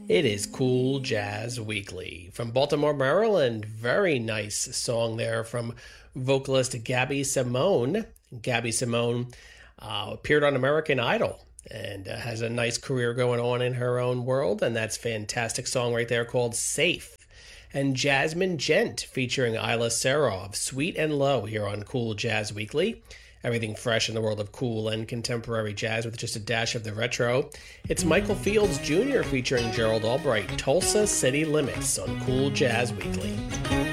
It is Cool Jazz Weekly from Baltimore, Maryland. Very nice song there from vocalist Gabby Simone. Gabby Simone appeared on American Idol and has a nice career going on in her own world, and that's a fantastic song right there called Safe. And Jasmine Gent featuring Isla Serov, Sweet and Low here on Cool Jazz Weekly. Everything fresh in the world of cool and contemporary jazz with just a dash of the retro. It's Michael Fields Jr. featuring Gerald Albright, Tulsa City Limits on Cool Jazz Weekly.